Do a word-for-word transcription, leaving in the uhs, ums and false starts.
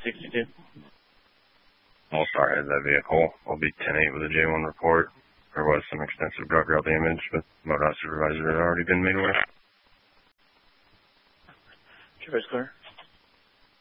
sixty-two. All star has that vehicle. I'll be ten eight with a J one report. There was some extensive guardrail damage, but MoDOT supervisor had already been made aware. Trooper's clear.